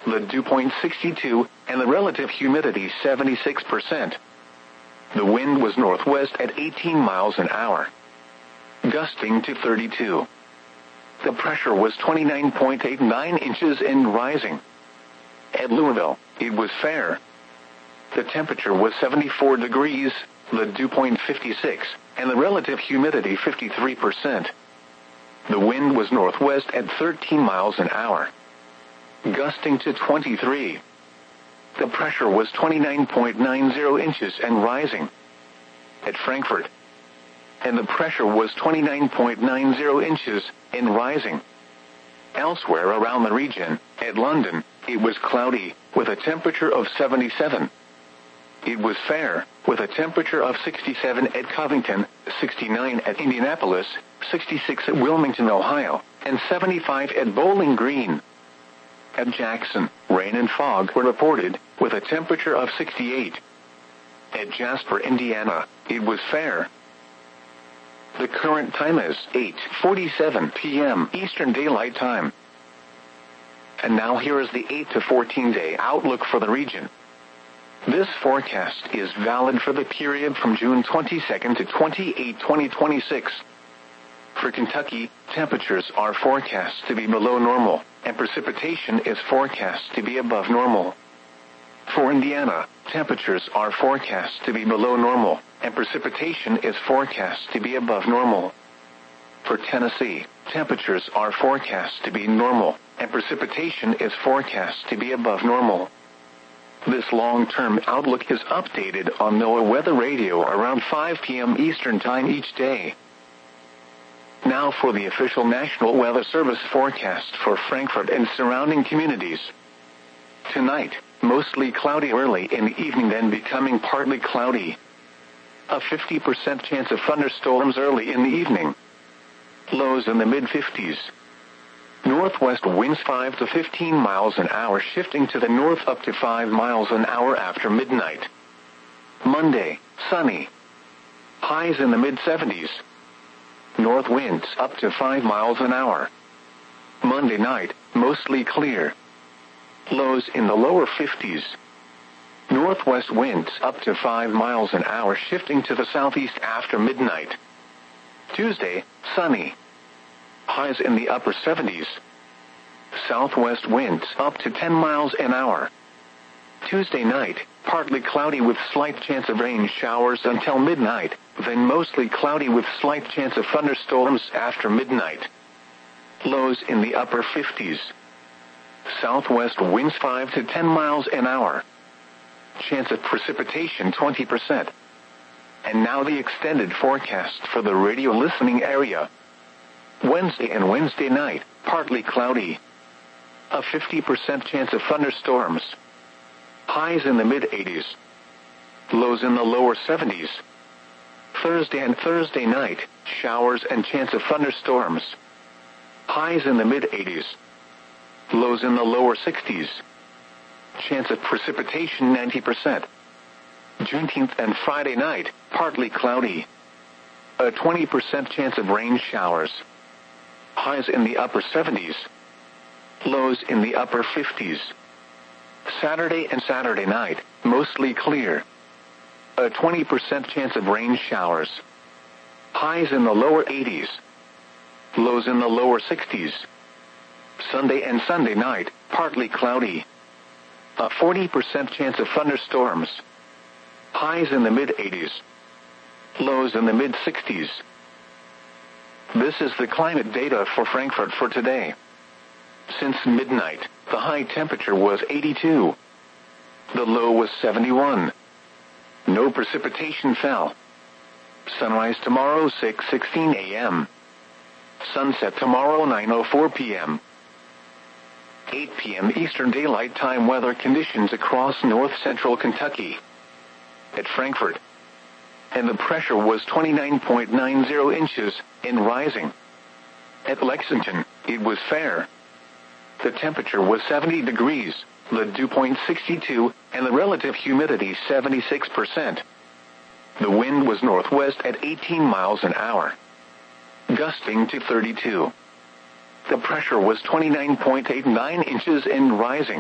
the dew point 62, and the relative humidity 76%. The wind was northwest at 18 miles an hour, gusting to 32. The pressure was 29.89 inches and rising. At Louisville, it was fair. The temperature was 74 degrees, the dew point 56, and the relative humidity 53%. The wind was northwest at 13 miles an hour, gusting to 23. The pressure was 29.90 inches and rising. At Frankfurt, and the pressure was 29.90 inches and rising. Elsewhere around the region, at London, it was cloudy, with a temperature of 77. It was fair, with a temperature of 67 at Covington, 69 at Indianapolis, 66 at Wilmington, Ohio, and 75 at Bowling Green. At Jackson, rain and fog were reported, with a temperature of 68. At Jasper, Indiana, it was fair. The current time is 8:47 p.m. Eastern Daylight Time. And now here is the 8 to 14-day outlook for the region. This forecast is valid for the period from June 22nd to 28, 2026. For Kentucky, temperatures are forecast to be below normal, and precipitation is forecast to be above normal. For Indiana, temperatures are forecast to be below normal, and precipitation is forecast to be above normal. For Tennessee, temperatures are forecast to be normal, and precipitation is forecast to be above normal. This long-term outlook is updated on NOAA Weather Radio around 5 p.m. Eastern Time each day. Now for the official National Weather Service forecast for Frankfurt and surrounding communities. Tonight, mostly cloudy early in the evening, then becoming partly cloudy. A 50% chance of thunderstorms early in the evening. Lows in the mid-50s. Northwest winds 5 to 15 miles an hour, shifting to the north up to 5 miles an hour after midnight. Monday, sunny. Highs in the mid-70s. North winds up to 5 miles an hour. Monday night, mostly clear. Lows in the lower 50s. Northwest winds up to 5 miles an hour, shifting to the southeast after midnight. Tuesday, sunny. Highs in the upper 70s. Southwest winds up to 10 miles an hour. Tuesday night, partly cloudy with slight chance of rain showers until midnight, then mostly cloudy with slight chance of thunderstorms after midnight. Lows in the upper 50s. Southwest winds 5 to 10 miles an hour. Chance of precipitation 20%. And now the extended forecast for the radio listening area. Wednesday and Wednesday night, partly cloudy. A 50% chance of thunderstorms. Highs in the mid-80s. Lows in the lower 70s. Thursday and Thursday night, showers and chance of thunderstorms. Highs in the mid-80s. Lows in the lower 60s. Chance of precipitation 90%. Juneteenth and Friday night, partly cloudy. A 20% chance of rain showers. Highs in the upper 70s. Lows in the upper 50s. Saturday and Saturday night, mostly clear. A 20% chance of rain showers. Highs in the lower 80s. Lows in the lower 60s. Sunday and Sunday night, partly cloudy. A 40% chance of thunderstorms. Highs in the mid-80s. Lows in the mid-60s. This is the climate data for Frankfurt for today. Since midnight, the high temperature was 82. The low was 71. No precipitation fell. Sunrise tomorrow 6:16 a.m. Sunset tomorrow 9:04 p.m. 8 p.m. Eastern Daylight Time weather conditions across north-central Kentucky. At Frankfurt, and the pressure was 29.90 inches and rising. At Lexington, it was fair. The temperature was 70 degrees, the dew point 62, and the relative humidity 76%. The wind was northwest at 18 miles an hour, gusting to 32. The pressure was 29.89 inches and rising.